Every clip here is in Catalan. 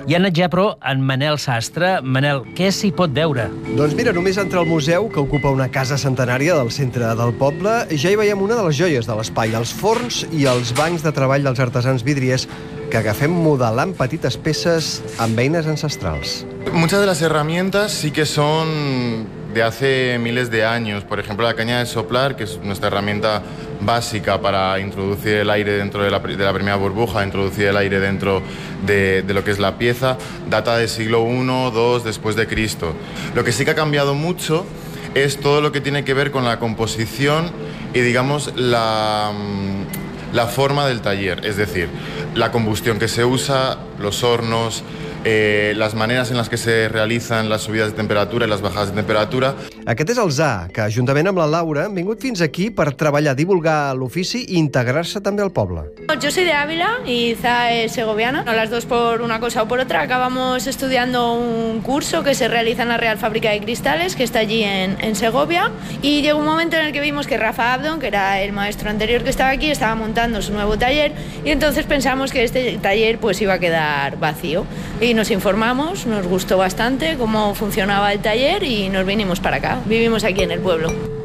I ha anat ja, però, en Manel Sastre. Manel, què s'hi pot veure? Doncs mira, només entrar al museu, que ocupa una casa centenària del centre del poble, ja hi veiem una de les joies de l'espai, els forns i els bancs de treball dels artesans vidriers que agafem modelant petites peces amb eines ancestrals. Muchas de las herramientas sí que son de hace miles de años. Por ejemplo, la caña de soplar, que es nuestra herramienta básica para introducir el aire dentro de la primera burbuja, introducir el aire dentro de lo que es la pieza, data del siglo I, II después de Cristo. Lo que sí que ha cambiado mucho es todo lo que tiene que ver con la composición y, digamos, la forma del taller, es decir, la combustión que se usa, los hornos, las maneres en les que se realitzen les subides de temperatura i les bajades de temperatura. Aquest és el Za, que juntament amb la Laura han vingut fins aquí per treballar, divulgar l'ofici i integrar-se també al poble. Yo soy de Ávila y Za es segoviana. Las dos por una cosa o por otra acabamos estudiando un curso que se realiza en la Real Fábrica de Cristales, que está allí en Segovia, y llegó un momento en el que vimos que Rafa Abdon, que era el maestro anterior que estaba aquí, estaba montando su nuevo taller, y entonces pensamos que este taller pues iba a quedar vacío. Y nos informamos, nos gustó bastante cómo funcionaba el taller y nos vinimos para acá. Vivimos aquí en el pueblo.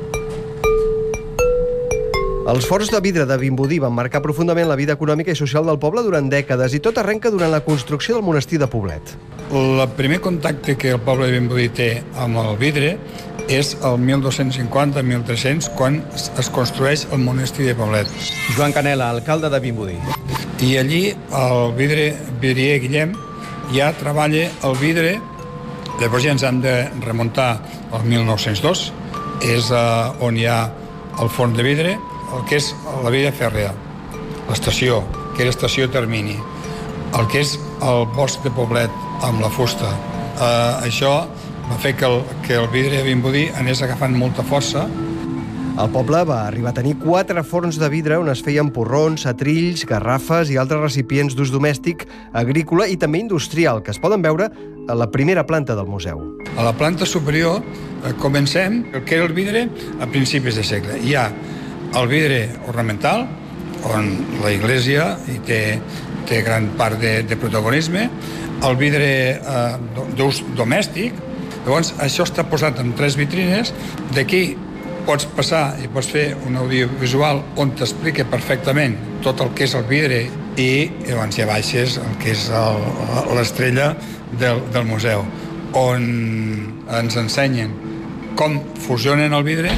Els forns de vidre de Vimbodí van marcar profundament la vida econòmica i social del poble durant dècades i tot arrenca durant la construcció del monestir de Poblet. El primer contacte que el poble de Vimbodí té amb el vidre és el 1250-1300, quan es construeix el monestir de Poblet. Joan Canela, alcalde de Vimbodí. I allí el vidrier Guillem ja treballa el vidre. Llavors ja ens hem de remuntar al 1902, és on hi ha el forn de vidre, el que és la via fèrrea, l'estació, que era estació Termini, el que és el bosc de Poblet amb la fusta. Això va fer que el vidre a Vimbodí anés agafant molta força. El poble va arribar a tenir 4 forns de vidre on es feien porrons, atrills, garrafes i altres recipients d'ús domèstic, agrícola i també industrial, que es poden veure a la primera planta del museu. A la planta superior comencem el que era el vidre a principis de segle. Hi ha el vidre ornamental, on la Iglesia hi té gran part de protagonisme, el vidre d'ús domèstic. Llavors, això està posat en 3 vitrines. D'aquí pots passar i pots fer un audiovisual on t'explica perfectament tot el que és el vidre i llavors ja baixes el que és l'estrella del museu, on ens ensenyen com fusionen el vidre.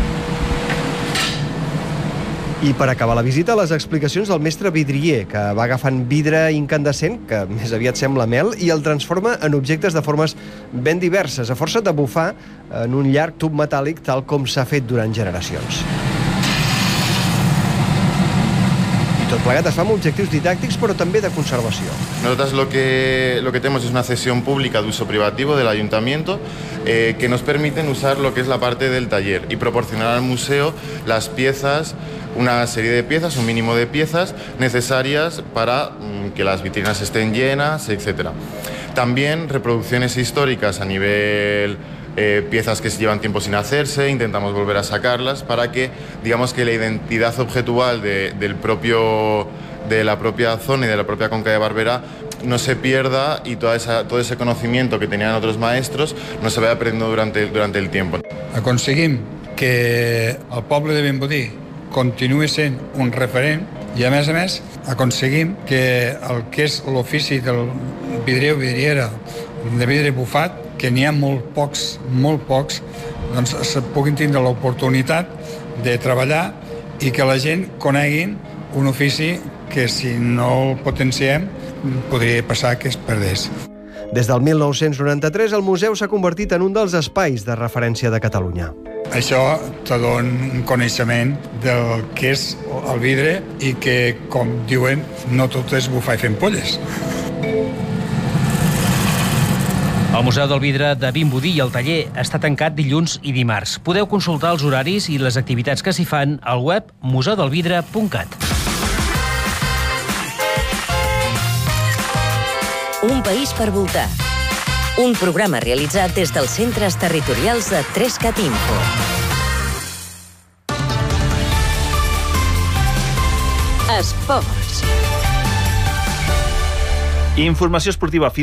I per acabar la visita, les explicacions del mestre vidrier, que va agafant vidre incandescent, que més aviat sembla mel, i el transforma en objectes de formes ben diverses, a força de bufar en un llarg tub metàl·lic tal com s'ha fet durant generacions. I tot plegat es fa amb objectius didàctics, però també de conservació. Nosotros lo que tenemos es una cesión pública de uso privativo del ayuntamiento que nos permiten usar lo que es la parte del taller y proporcionar al museo las piezas, una serie de piezas, un mínimo de piezas necesarias para que las vitrinas estén llenas, etc. También reproducciones históricas a nivel piezas que llevan tiempo sin hacerse, intentamos volver a sacarlas para que, digamos, que la identidad objetual de la propia zona y de la propia Conca de Barberà no se pierda y todo ese conocimiento que tenían otros maestros no se vaya aprendiendo durante el tiempo. Aconseguim que el poble de Vimbodí continuï sent un referent i, a més, aconseguim que el que és l'ofici del vidrier o vidriera de vidre bufat, que n'hi ha molt pocs, doncs se puguin tindre l'oportunitat de treballar i que la gent coneguin un ofici que, si no el potenciem, podria passar que es perdés. Des del 1993, el museu s'ha convertit en un dels espais de referència de Catalunya. Això te dona un coneixement del que és el vidre i que, com diuen, no tot és bufar i fer ampolles. El Museu del Vidre de Vimbodí i el taller està tancat dilluns i dimarts. Podeu consultar els horaris i les activitats que s'hi fan al web museudelvidre.cat. Un país per voltar. Un programa realitzat des dels centres territorials de 3cat Info. Esports. Informació esportiva.